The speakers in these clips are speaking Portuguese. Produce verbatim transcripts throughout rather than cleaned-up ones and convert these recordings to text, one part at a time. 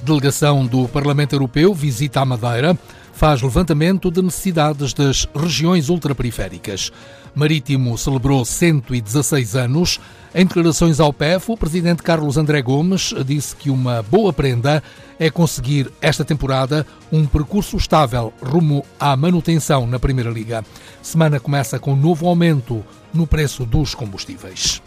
Delegação do Parlamento Europeu visita a Madeira, faz levantamento de necessidades das regiões ultraperiféricas. Marítimo celebrou cento e dezasseis anos. Em declarações ao P E F, o presidente Carlos André Gomes disse que uma boa prenda é conseguir esta temporada um percurso estável rumo à manutenção na Primeira Liga. Semana começa com um novo aumento no preço dos combustíveis.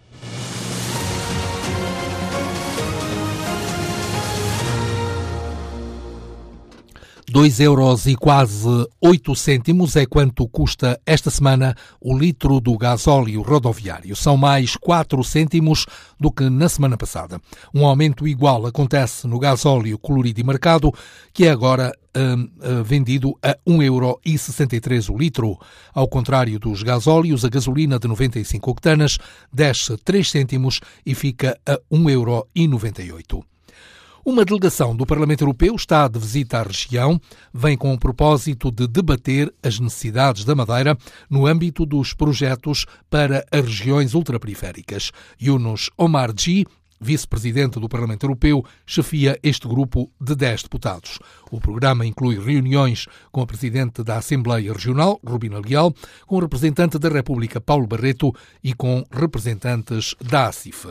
dois euros e quase oito cêntimos é quanto custa esta semana o litro do gasóleo rodoviário. São mais quatro cêntimos do que na semana passada. Um aumento igual acontece no gasóleo colorido e marcado, que é agora hum, hum, vendido a um euro e sessenta e três o litro. Ao contrário dos gasóleos, a gasolina de noventa e cinco octanas desce três cêntimos e fica a um euro e noventa e oito. Uma delegação do Parlamento Europeu está de visita à região, vem com o propósito de debater as necessidades da Madeira no âmbito dos projetos para as regiões ultraperiféricas. Yunus Omarjee, vice-presidente do Parlamento Europeu, chefia este grupo de dez deputados. O programa inclui reuniões com a presidente da Assembleia Regional, Rubina Leal, com o representante da República, Paulo Barreto, e com representantes da A C I F.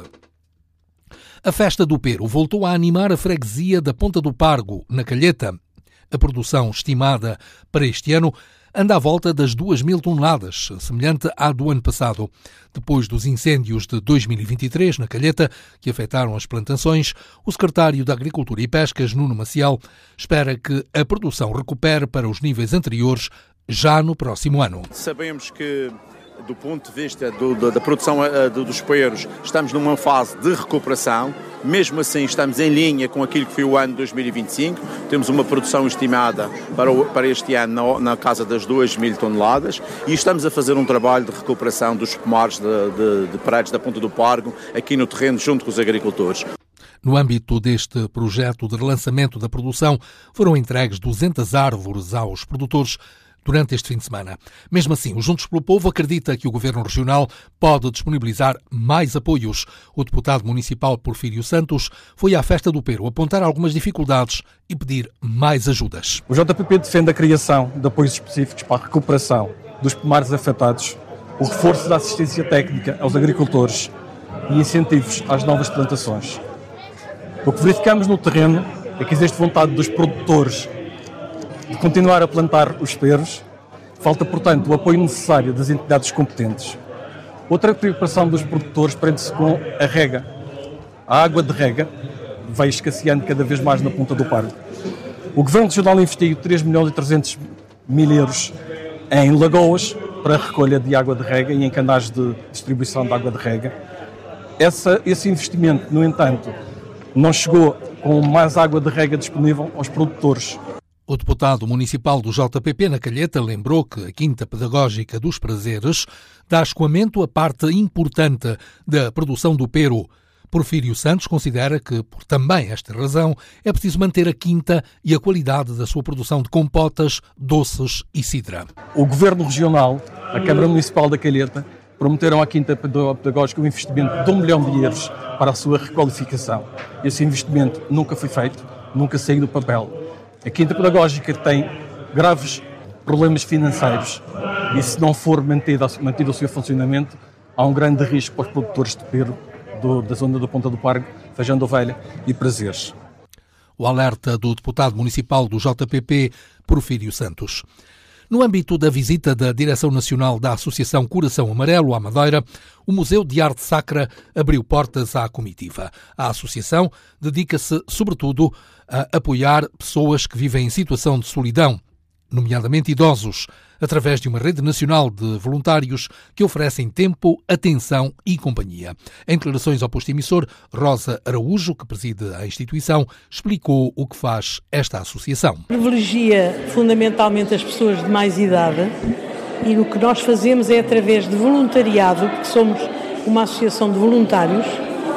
A festa do Pero voltou a animar a freguesia da Ponta do Pargo, na Calheta. A produção estimada para este ano anda à volta das duas mil toneladas, semelhante à do ano passado. Depois dos incêndios de dois mil e vinte e três na Calheta, que afetaram as plantações, o secretário da Agricultura e Pescas, Nuno Maciel, espera que a produção recupere para os níveis anteriores já no próximo ano. Sabemos que, do ponto de vista do, da, da produção uh, dos peros, estamos numa fase de recuperação. Mesmo assim, estamos em linha com aquilo que foi o ano de dois mil e vinte e cinco. Temos uma produção estimada para, o, para este ano na, na casa das duas mil toneladas e estamos a fazer um trabalho de recuperação dos pomares de, de, de paredes da Ponta do Pargo aqui no terreno junto com os agricultores. No âmbito deste projeto de relançamento da produção, foram entregues duzentas árvores aos produtores durante este fim de semana. Mesmo assim, o Juntos pelo Povo acredita que o Governo Regional pode disponibilizar mais apoios. O deputado municipal Porfírio Santos foi à festa do Pero apontar algumas dificuldades e pedir mais ajudas. O J P P defende a criação de apoios específicos para a recuperação dos pomares afetados, o reforço da assistência técnica aos agricultores e incentivos às novas plantações. O que verificamos no terreno é que existe vontade dos produtores de continuar a plantar os peros. Falta, portanto, o apoio necessário das entidades competentes. Outra preocupação dos produtores prende-se com a rega. A água de rega vai escasseando cada vez mais na Ponta do Pargo. O Governo Regional investiu três milhões e trezentos mil euros em lagoas para a recolha de água de rega e em canais de distribuição de água de rega. Essa, esse investimento, no entanto, não chegou com mais água de rega disponível aos produtores. O deputado municipal do J P P na Calheta lembrou que a Quinta Pedagógica dos Prazeres dá escoamento a parte importante da produção do pero. Porfírio Santos considera que, por também esta razão, é preciso manter a quinta e a qualidade da sua produção de compotas, doces e cidra. O Governo Regional, a Câmara Municipal da Calheta, prometeram à Quinta Pedagógica um investimento de um milhão de euros para a sua requalificação. Esse investimento nunca foi feito, nunca saiu do papel. A Quinta Pedagógica tem graves problemas financeiros e, se não for mantido, mantido o seu funcionamento, há um grande risco para os produtores de pero do, da zona da Ponta do Pargo, Feijão da Ovelha e Prazeres. O alerta do deputado municipal do J P P, Porfírio Santos. No âmbito da visita da Direção Nacional da Associação Coração Amarelo à Madeira, o Museu de Arte Sacra abriu portas à comitiva. A associação dedica-se, sobretudo, a apoiar pessoas que vivem em situação de solidão, nomeadamente idosos, através de uma rede nacional de voluntários que oferecem tempo, atenção e companhia. Em declarações ao posto emissor, Rosa Araújo, que preside a instituição, explicou o que faz esta associação. Privilegia fundamentalmente as pessoas de mais idade e o que nós fazemos é através de voluntariado, porque somos uma associação de voluntários,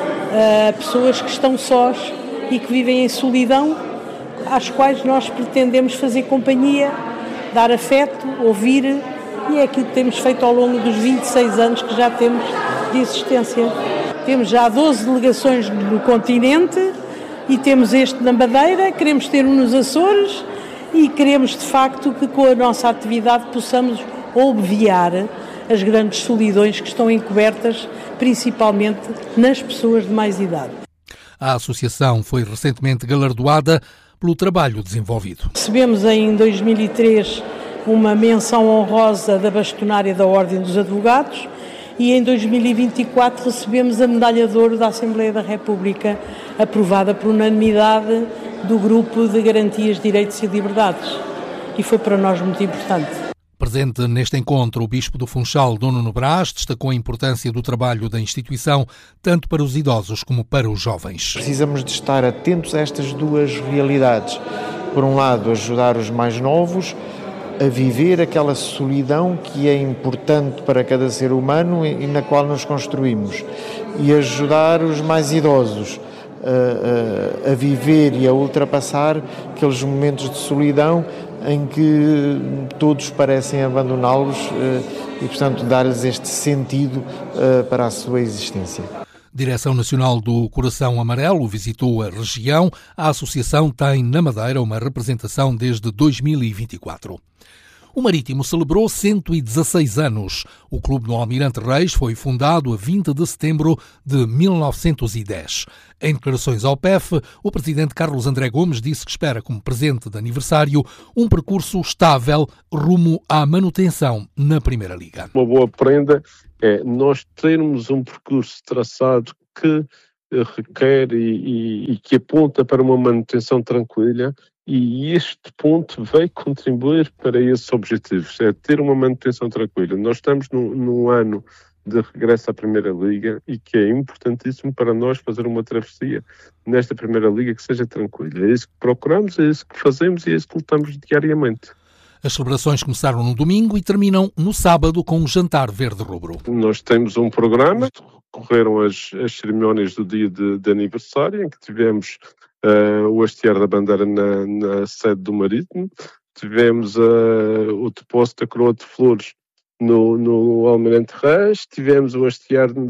pessoas que estão sós e que vivem em solidão, às quais nós pretendemos fazer companhia, dar afeto, ouvir, e é aquilo que temos feito ao longo dos vinte e seis anos que já temos de existência. Temos já doze delegações no continente, e temos este na Madeira, queremos ter um nos Açores e queremos de facto que com a nossa atividade possamos obviar as grandes solidões que estão encobertas principalmente nas pessoas de mais idade. A associação foi recentemente galardoada pelo trabalho desenvolvido. Recebemos em dois mil e três uma menção honrosa da bastonária da Ordem dos Advogados e em dois mil e vinte e quatro recebemos a medalha de ouro da Assembleia da República, aprovada por unanimidade do Grupo de Garantias de Direitos e Liberdades. E foi para nós muito importante. Presente neste encontro, o Bispo do Funchal, Dom Nuno Brás, destacou a importância do trabalho da instituição, tanto para os idosos como para os jovens. Precisamos de estar atentos a estas duas realidades. Por um lado, ajudar os mais novos a viver aquela solidão que é importante para cada ser humano e na qual nos construímos, e ajudar os mais idosos a, a, a viver e a ultrapassar aqueles momentos de solidão em que todos parecem abandoná-los e, portanto, dar-lhes este sentido para a sua existência. Direção Nacional do Coração Amarelo visitou a região. A associação tem na Madeira uma representação desde dois mil e vinte e quatro. O Marítimo celebrou cento e dezasseis anos. O Clube do Almirante Reis foi fundado a vinte de setembro de mil novecentos e dez. Em declarações ao P E F, o presidente Carlos André Gomes disse que espera como presente de aniversário um percurso estável rumo à manutenção na Primeira Liga. Uma boa prenda é nós termos um percurso traçado que requer e, e, e que aponta para uma manutenção tranquila. E este ponto veio contribuir para esses objetivos, é ter uma manutenção tranquila. Nós estamos num, num ano de regresso à Primeira Liga e que é importantíssimo para nós fazer uma travessia nesta Primeira Liga que seja tranquila. É isso que procuramos, é isso que fazemos e é isso que lutamos diariamente. As celebrações começaram no domingo e terminam no sábado com um jantar verde-rubro. Nós temos um programa, correram as, as cerimónias do dia de, de aniversário, em que tivemos Uh, o hastear da bandeira na, na sede do Marítimo, tivemos uh, o depósito da coroa de flores no, no Almirante Reis, tivemos o hastear da,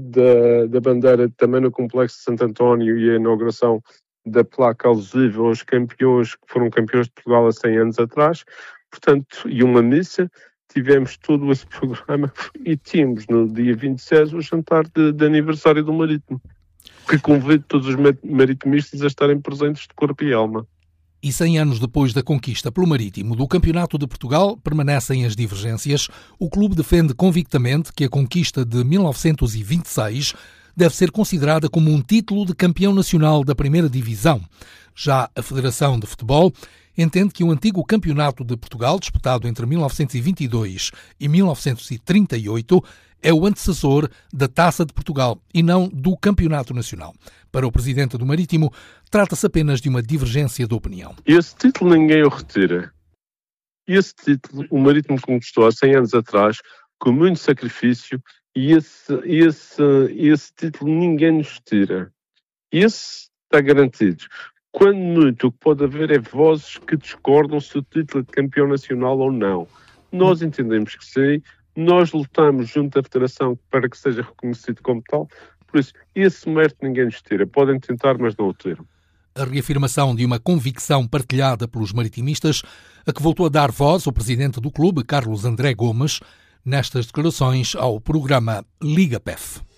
da, da bandeira também no Complexo de Santo António e a inauguração da placa alusiva aos campeões que foram campeões de Portugal há cem anos atrás, portanto, e uma missa. Tivemos todo esse programa e tínhamos no dia vinte e seis o jantar de, de aniversário do Marítimo, que convido todos os maritimistas a estarem presentes de corpo e alma. E cem anos depois da conquista pelo Marítimo do Campeonato de Portugal, permanecem as divergências. O clube defende convictamente que a conquista de mil novecentos e vinte e seis deve ser considerada como um título de campeão nacional da primeira divisão. Já a Federação de Futebol entende que o antigo Campeonato de Portugal, disputado entre mil novecentos e vinte e dois e mil novecentos e trinta e oito, é o antecessor da Taça de Portugal e não do Campeonato Nacional. Para o presidente do Marítimo, trata-se apenas de uma divergência de opinião. Esse título ninguém o retira. Esse título o Marítimo conquistou há cem anos atrás, com muito sacrifício, e esse, esse, esse título ninguém nos tira. Esse está garantido. Quando muito, o que pode haver é vozes que discordam se o título é de campeão nacional ou não. Nós entendemos que sim. Nós lutamos junto à Federação para que seja reconhecido como tal, por isso, esse mérito ninguém nos tira. Podem tentar, mas não o tiram. A reafirmação de uma convicção partilhada pelos maritimistas, a que voltou a dar voz o presidente do clube, Carlos André Gomes, nestas declarações ao programa Liga P E F.